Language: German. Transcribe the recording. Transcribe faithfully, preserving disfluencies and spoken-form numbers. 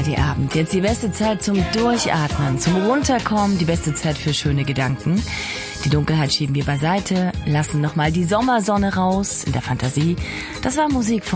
Abend. Jetzt die beste Zeit zum Durchatmen, zum Runterkommen, die beste Zeit für schöne Gedanken. Die Dunkelheit schieben wir beiseite, lassen nochmal die Sommersonne raus in der Fantasie. Das war Musik von